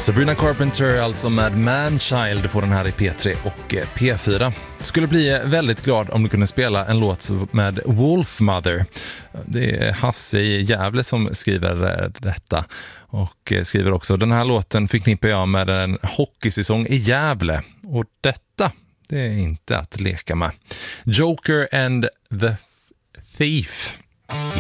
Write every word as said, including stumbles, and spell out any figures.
Sabrina Carpenter, alltså med Man-Child, får den här i P tre och P fyra. Skulle bli väldigt glad om du kunde spela en låt med Wolfmother. Det är Hasse i Gävle som skriver detta och skriver också: den här låten förknippar jag med en hockeysäsong i Gävle, och detta, det är inte att leka med. Joker and the Thief.